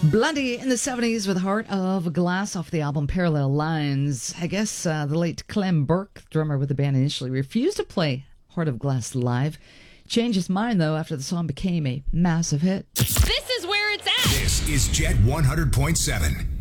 Blondie in the 70s with Heart of Glass off the album Parallel Lines. I guess the late Clem Burke, drummer with the band, initially refused to play Heart of Glass live. Changed his mind, though, after the song became a massive hit. This is where it's at. This is Jet 100.7.